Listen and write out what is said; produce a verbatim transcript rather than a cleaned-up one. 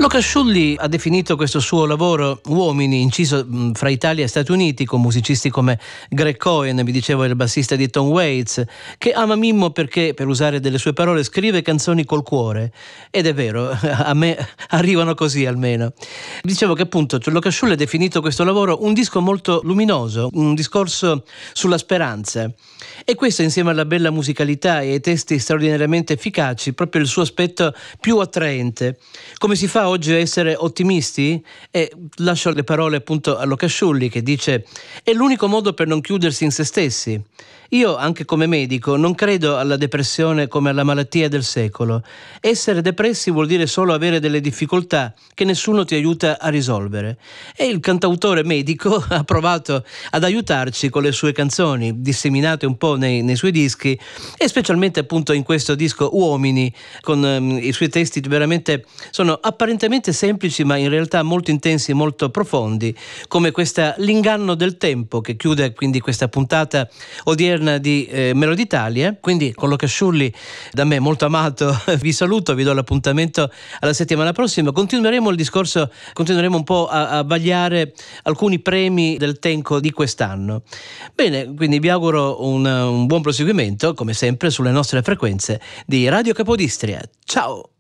Luca Sciulli ha definito questo suo lavoro Uomini, inciso fra Italia e Stati Uniti con musicisti come Greg Cohen, mi diceva il bassista di Tom Waits, che ama Mimmo perché, per usare delle sue parole, scrive canzoni col cuore. Ed è vero, a me arrivano così almeno. Dicevo che appunto Luca Sciulli ha definito questo lavoro un disco molto luminoso, un discorso sulla speranza. E questo, insieme alla bella musicalità e ai testi straordinariamente efficaci, proprio il suo aspetto più attraente. Come si fa oggi a essere ottimisti? E lascio le parole appunto a Luca Sciulli, che dice: è l'unico modo per non chiudersi in se stessi. Io, anche come medico, non credo alla depressione come alla malattia del secolo. Essere depressi vuol dire solo avere delle difficoltà che nessuno ti aiuta a risolvere. E il cantautore medico ha provato ad aiutarci con le sue canzoni, disseminate un po' nei, nei suoi dischi, e specialmente appunto in questo disco Uomini, con um, i suoi testi veramente sono apparentemente semplici, ma in realtà molto intensi e molto profondi, come questa L'inganno del tempo, che chiude quindi questa puntata odierna di eh, Melody Italia. Quindi con Luca Sciulli, da me molto amato, vi saluto, vi do l'appuntamento alla settimana prossima. Continueremo il discorso, continueremo un po' a, a vagliare alcuni premi del Tenco di quest'anno. Bene, quindi vi auguro un, un buon proseguimento, come sempre, sulle nostre frequenze di Radio Capodistria. Ciao!